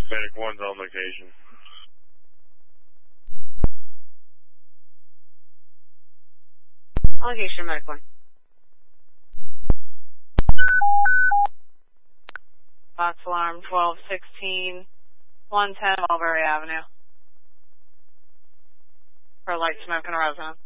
Medic 1's on location. Location, Medic 1. Box alarm 1216, 110 Mulberry Avenue. For light smoke in a residence.